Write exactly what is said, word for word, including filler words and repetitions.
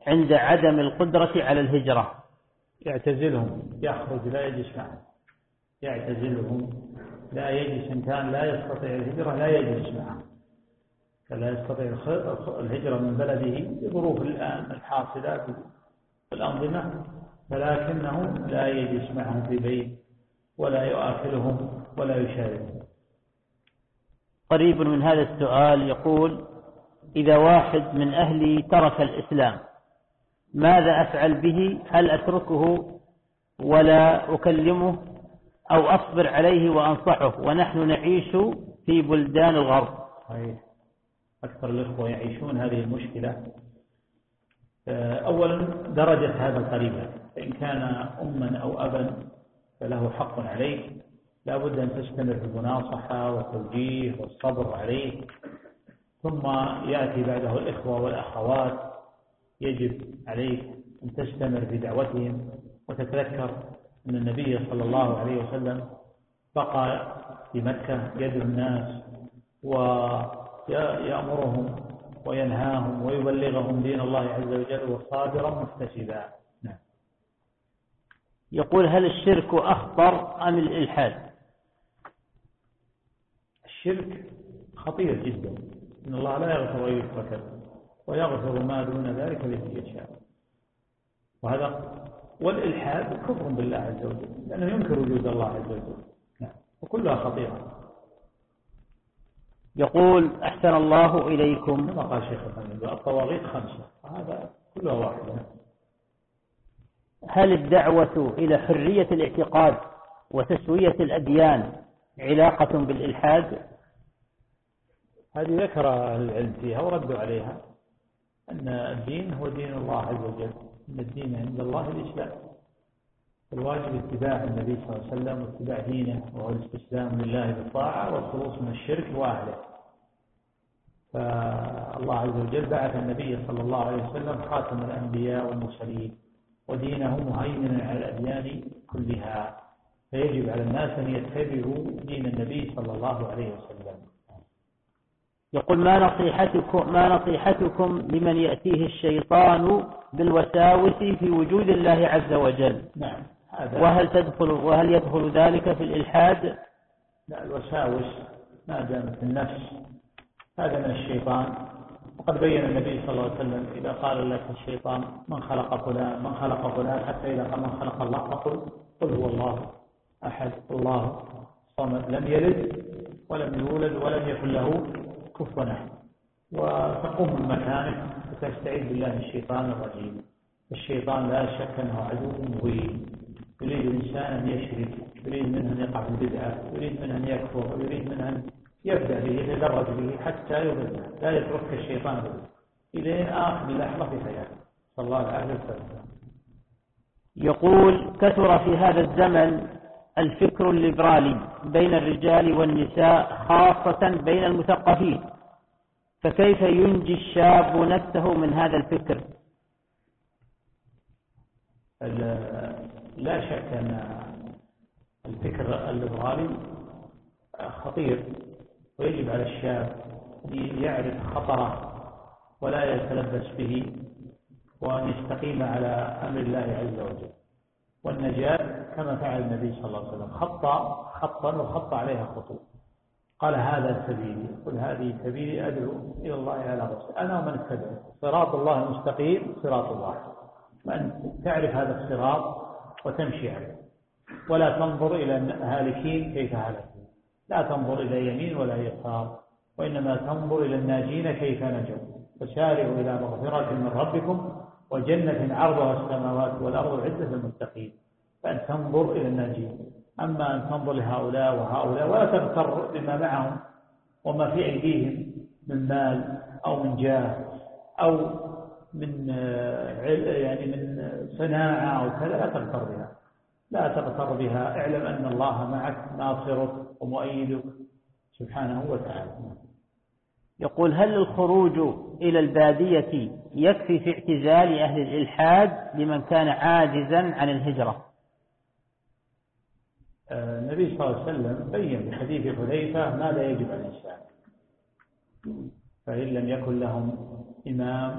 عند عدم القدرة على الهجرة؟ يعتزلهم، يخرج لا يجلس معهم، يعتزلهم لا يجلس، إن كان لا يستطيع الهجرة لا يجلس معهم، فلا يستطيع الهجرة من بلده بظروف الآن الحاصلة في الأنظمة، ولكنه لا يجلس معهم في بيت ولا يؤكلهم ولا يشاركهم. قريب من هذا السؤال يقول: إذا واحد من أهلي ترك الإسلام ماذا أفعل به؟ هل أتركه ولا أكلمه أو أصبر عليه وأنصحه ونحن نعيش في بلدان الغرب؟ صحيح، أكثر الإخوة يعيشون هذه المشكلة. أولا درجة هذا القريب، فإن كان أما أو أبا فله حق عليه، لا بد أن تستمر في المناصحة والتوجيه والصبر عليه. ثم يأتي بعده الإخوة والأخوات، يجب عليك أن تستمر في دعوتهم وتتذكر أن النبي صلى الله عليه وسلم بقى في مكة يدعو الناس ويأمرهم وينهاهم ويبلغهم دين الله عز وجل وصابرا محتسبا. نعم. يقول: هل الشرك أخطر أم الإلحاد؟ الشرك خطير جدا، إن الله لا يغفر أن يشرك به ويغفر ما دون ذلك لمن يشاء، وهذا والإلحاد كفر بالله عز وجل لأنه ينكر وجود الله عز وجل. نعم. وكلها خطيرة. يقول: أحسن الله إليكم، كما قال شيخ الحمد الطواغيت خمسة، وهذا كلها واحدة. هل الدعوة إلى حرية الاعتقاد وتسوية الأديان علاقة بالإلحاد؟ هذه ذكر أهل العلم فيها وردوا عليها، أن الدين هو دين الله عز وجل، أن الدين عند الله الإسلام، الواجب اتباع النبي صلى الله عليه وسلم واتباع دينه، وهو الاستسلام لله بالطاعة والخلوص من الشرك وأهله. فالله عز وجل بعث النبي صلى الله عليه وسلم خاتم الأنبياء والمرسلين، ودينه مهيمن على الأديان كلها، فيجب على الناس أن يتبعوا دين النبي صلى الله عليه وسلم. يقول: ما نصيحتكم ما نصيحتكم لمن يأتيه الشيطان بالوساوس في وجود الله عز وجل؟ نعم. وهل تدخل وهل يدخل ذلك في الإلحاد؟ لا، الوساوس ما دامت في النفس هذا من الشيطان، وقد بين النبي صلى الله عليه وسلم: إذا قال لك الشيطان من خلق فلان من خلق فلان حتى إذا قال من خلق الله فقل قل هو الله أحد الله صمد لم يلد ولم يولد ولم يكن له كفوا أحد، وتقوم من مكانك وتستعيذ بالله الشيطان الرجيم. الشيطان لا شك أنه عدو مبين، يريد الإنسان أن يشرك، يريد منه أن يقع في البدعة، يريد منه أن يكفر، ويريد منه أن يبدأ به يتدرج به حتى يضل، لا يترك الشيطان به إلى آخر لحظة في حياته، صلى الله عليه وسلم. يقول: كثر في هذا الزمن الفكر الليبرالي بين الرجال والنساء خاصة بين المثقفين، فكيف ينجي الشاب نفسه من هذا الفكر؟ لا شك أن الفكر الليبرالي خطير، ويجب على الشاب أن يعرف خطره ولا يتلبس به، وأن يستقيم على أمر الله عز وجل، والنجاة كما فعل النبي صلى الله عليه وسلم، خط خطا وخط عليها خطوط، قال: هذا سبيلي، قل هذه سبيلي أدعو إلى الله على بصيرة أنا ومن اتبعني، صراط الله المستقيم صراط الله، وأن تعرف هذا الصراط وتمشي عليه، ولا تنظر إلى الهالكين كيف هلكوا، لا تنظر إلى يمين ولا يسار، وإنما تنظر إلى الناجين كيف نجوا، وسارعوا إلى مغفرة من ربكم وجنة عرضها السماوات والأرض عدة للمتقين، فأن تنظر إلى الناجين. أما أن تنظر لهؤلاء وهؤلاء ولا تغتر بما معهم وما في أيديهم من مال أو من جاه أو من يعني من صناعة أو كذا، لا تغتر بها، لا تغتر بها، اعلم أن الله معك ناصرك ومؤيدك سبحانه وتعالى. يقول: هل الخروج إلى البادية يكفي في اعتزال أهل الإلحاد لمن كان عاجزا عن الهجرة؟ النبي صلى الله عليه وسلم بين بحديث حذيفة ماذا يجب على الإنسان، فإن لم يكن لهم إمام